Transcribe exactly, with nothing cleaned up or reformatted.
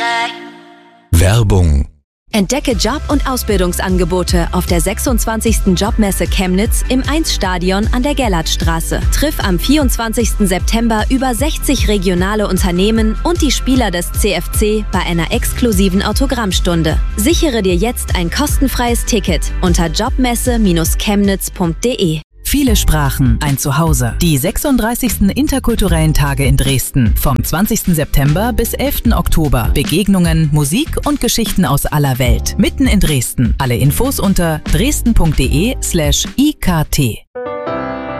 Werbung. Entdecke Job- und Ausbildungsangebote auf der sechsundzwanzigsten Jobmesse Chemnitz im eins Stadion an der Gellertstraße. Triff am vierundzwanzigsten September über sechzig regionale Unternehmen und die Spieler des C F C bei einer exklusiven Autogrammstunde. Sichere dir jetzt ein kostenfreies Ticket unter jobmesse Bindestrich chemnitz punkt de. Viele Sprachen, ein Zuhause. Die sechsunddreißigsten Interkulturellen Tage in Dresden. Vom zwanzigsten September bis elften Oktober. Begegnungen, Musik und Geschichten aus aller Welt. Mitten in Dresden. Alle Infos unter dresden punkt de slash I K T.